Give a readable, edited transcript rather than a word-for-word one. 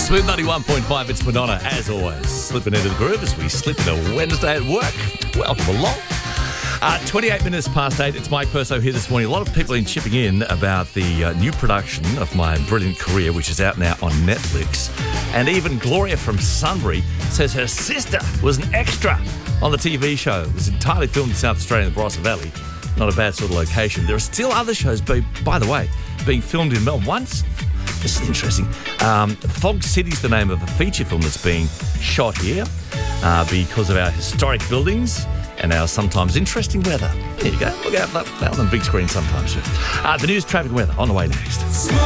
Smooth 91.5, it's Madonna, as always. Slipping into the groove as we slip into Wednesday at work. Welcome along. 28 minutes past 8, it's Mike Perso here this morning. A lot of people in chipping in about the new production of My Brilliant Career, which is out now on Netflix. And even Gloria from Sunbury says her sister was an extra on the TV show. It was entirely filmed in South Australia in the Barossa Valley. Not a bad sort of location. There are still other shows, by the way, being filmed in Melbourne. Once, this is interesting, Fog City's the name of a feature film that's being shot here because of our historic buildings and our sometimes interesting weather. There you go. Look out for that on the big screen sometimes. The news, traffic, and weather on the way next.